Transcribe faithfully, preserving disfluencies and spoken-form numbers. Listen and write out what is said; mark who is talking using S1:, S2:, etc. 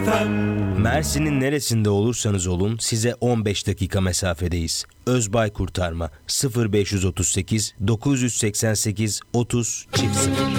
S1: F M.
S2: Mersin'in neresinde olursanız olun size on beş dakika mesafedeyiz. Özbay Kurtarma sıfır beş otuz sekiz dokuz seksen sekiz otuz sıfır sıfır.